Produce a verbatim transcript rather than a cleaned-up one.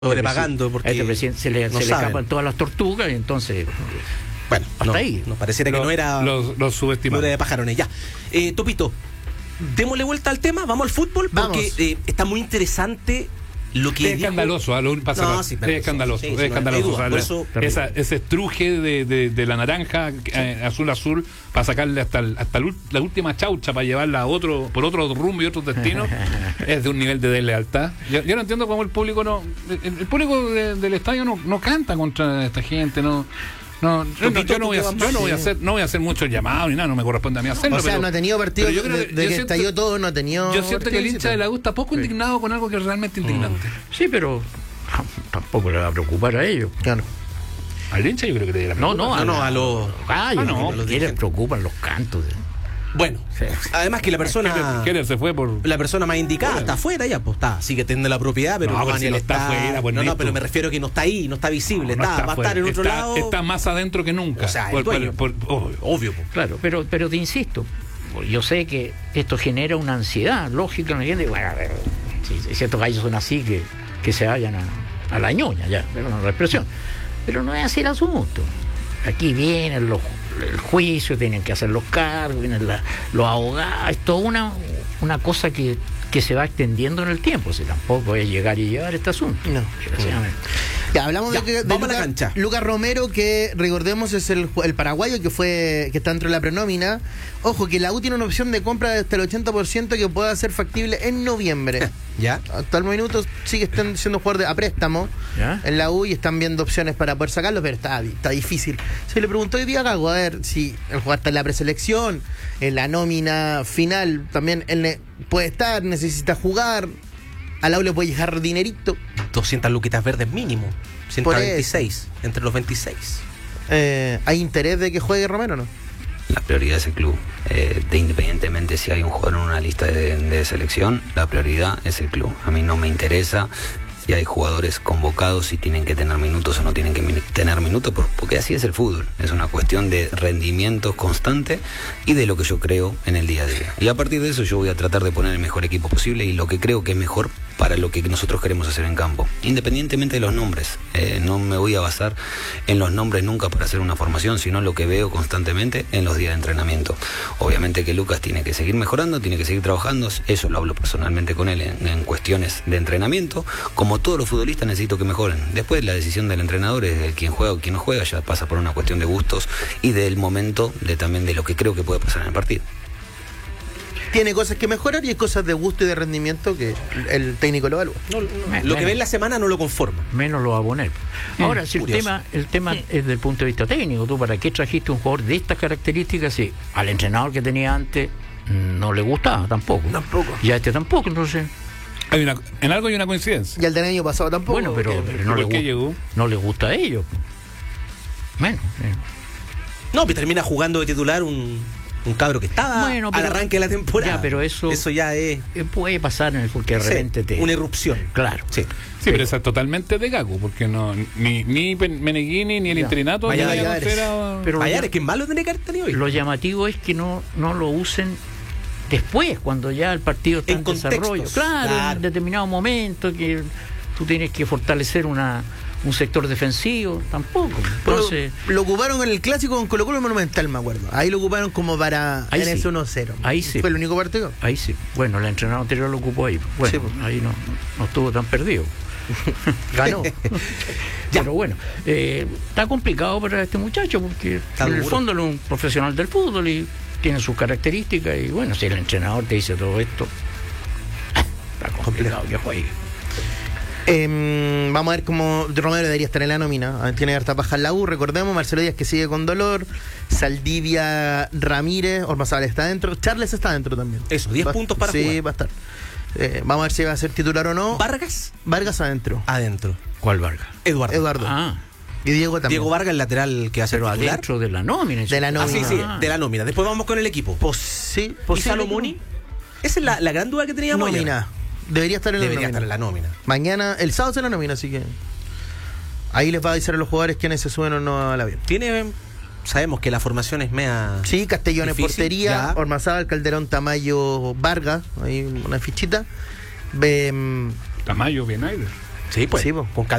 sobrepagando porque a este presidente se le, no se le saben. escapan todas las tortugas y entonces Bueno, hasta no, ahí. nos pareciera que Los- no era los, los subestimados. de pajarones. Ya, eh, Topito, démosle vuelta al tema, vamos al fútbol porque Vamos. eh, está muy interesante lo que Es dijo- escandaloso, a lo- para No, cerrar. sí, es pero- escandaloso, sí, es sí, no hay escandaloso. duda, O sea, por la- eso- esa- ese estruje de, de, de la naranja eh, azul azul para sacarle hasta, el- hasta el ul- la última chaucha para llevarla a otro por otro rumbo y otro destino es de un nivel de deslealtad. Yo, yo no entiendo cómo el público no el, el público de- del estadio no, no canta contra esta gente, no. No, yo, no, yo no voy a, yo no voy a hacer, no voy a hacer mucho llamado ni nada, no me corresponde a mí hacerlo. O sea, pero- no ha tenido partido pero yo creo de, que- de yo que siento- estalló todo, no ha tenido. Yo siento que el partido hincha de la U está poco indignado con algo que es realmente indignante. Sí, pero tampoco le va a preocupar a ellos. Claro. Al hincha yo creo que le da No, no, No, no, a los- Ay, Ah, no, no, a los que les dirigentes. preocupan los cantos. de- Bueno, Sí. además que la persona Keller se fue por la persona más indicada está afuera ya, pues está, sigue teniendo la propiedad, pero No, no, pero va si ni no al está estadio. afuera, pues, No, no, listo. pero me refiero que no está ahí, no está visible, No está, está va a afuera. estar en otro Está- lado. Está más adentro que nunca. O sea, el Por- por- dueño. por- obvio. Obvio, pues. Claro, pero, pero te insisto, yo sé que esto genera una ansiedad lógica en la gente. Bueno, a ver, si, si estos gallos son así, que, que se vayan a, a la ñoña, ya, perdón la expresión. Pero no es así el asunto. Aquí vienen los, el juicio, tienen que hacer los cargos, vienen la- los abogados, es toda una, una cosa que, que se va extendiendo en el tiempo. Si tampoco es llegar y llevar este asunto. No. Desgraciadamente. Ya, hablamos Ya, de, que- de vamos a la Lucas- cancha. Lucas Romero, que recordemos es el, ju- el paraguayo que fue que está dentro de la prenómina. Ojo, que la U tiene una opción de compra de hasta el ochenta por ciento que pueda ser factible en noviembre. ¿Ya? Hasta el minuto sigue están siendo jugador de, a préstamo ¿Ya? en la U y están viendo opciones para poder sacarlo, pero está, está difícil. Se le preguntó hoy día a Gago, a ver si el jugador está en la preselección, en la nómina final, también él ne- puede estar, necesita jugar, a la U le puede llegar dinerito. doscientas luquitas verdes mínimo. ciento veintiséis, entre los veintiséis. Eh, ¿Hay interés de que juegue Romero o no? La prioridad es el club. Eh, de independientemente si hay un jugador en una lista de, de selección, la prioridad es el club. A mí no me interesa si hay jugadores convocados, si tienen que tener minutos o no tienen que min- tener minutos, por- porque así es el fútbol. Es una cuestión de rendimiento constante y de lo que yo creo en el día a día. Y a partir de eso yo voy a tratar de poner el mejor equipo posible y lo que creo que es mejor para lo que nosotros queremos hacer en campo, independientemente de los nombres. Eh, no me voy a basar en los nombres nunca para hacer una formación, sino lo que veo constantemente en los días de entrenamiento. Obviamente que Lucas tiene que seguir mejorando, tiene que seguir trabajando, eso lo hablo personalmente con él en, en cuestiones de entrenamiento. Como todos los futbolistas necesito que mejoren. Después la decisión del entrenador es de quién juega o quién no juega, ya pasa por una cuestión de gustos y del momento de también de lo que creo que puede pasar en el partido. Tiene cosas que mejorar y hay cosas de gusto y de rendimiento que el técnico lo evalúa. No, no, Me- lo que menos. ve en la semana no lo conforma. Menos lo va a poner. Ahora, si el curioso. tema, el tema es desde el punto de vista técnico, ¿tú para qué trajiste un jugador de estas características si al entrenador que tenía antes no le gustaba tampoco? Tampoco. Y a este tampoco, entonces. Hay una, en algo hay una coincidencia. Y al del año pasado tampoco. Bueno, pero, que- pero no, le ¿Por qué gu- llegó? no le gusta a ellos. Bueno, eh. No, pues termina jugando de titular un, un cabro que estaba Bueno, al pero- arranque de la temporada. ya, pero eso- Eso ya es Eh, puede pasar en el porque de sí, repente te. una irrupción. Claro. Sí. Sí, pero esa es totalmente de Gago, porque no ni, ni Pen- Meneghini ni el Ya. interinato Vaya, ni la Valladares. Contreras- Pero lo Vaya, llam- es que malo tiene que haber tenido hoy. Lo llamativo es que no, no lo usen después, cuando ya el partido está En en, contextos, desarrollo. Claro, claro. en determinado momento que tú tienes que fortalecer una un sector defensivo, tampoco. Pero Entonces, lo ocuparon en el clásico con Colo Colo Monumental, me acuerdo. Ahí lo ocuparon como para Ahí en sí. ese uno cero. Ahí sí. Fue el único partido. ahí sí. Bueno, el entrenador anterior lo ocupó ahí. Bueno, Sí, pues. ahí no, no estuvo tan perdido. Ganó. Pero bueno, eh, está complicado para este muchacho porque Está en el duro. fondo él es un profesional del fútbol y tiene sus características y bueno, si el entrenador te dice todo esto, está complicado que juegue. Eh, vamos a ver cómo Romero debería estar en la nómina. Tiene harta paja en la U. Recordemos, Marcelo Díaz que sigue con dolor. Saldivia Ramírez, Ormazábal está dentro. Charles está dentro también. Eso, diez Va- puntos para sí, jugar. va a estar. Eh, vamos a ver si va a ser titular o no. Vargas Vargas adentro. adentro. ¿Cuál Vargas? Eduardo. Eduardo. Ah, Y Diego también. Diego Vargas, el lateral que hace pero titular. adentro de la nómina. De la Ah, nómina. sí, sí, Ah. de la nómina. Después vamos con el equipo. Pos- sí, ¿Y posible Salomoni? que- Esa es la, la gran duda que teníamos ayer. Nómina. Debería estar en la Debería nómina. estar en la nómina. Mañana, el sábado se la nómina, así que ahí les va a avisar a los jugadores quiénes se suben o no al avión. Tiene, sabemos que la formación es media... Sí, Castellón en Difícil, portería, ya. Ormazábal, Calderón, Tamayo, Vargas, ahí una fichita. Ve, mm, Tamayo, bien aire. Sí, pues. Sí, po. Con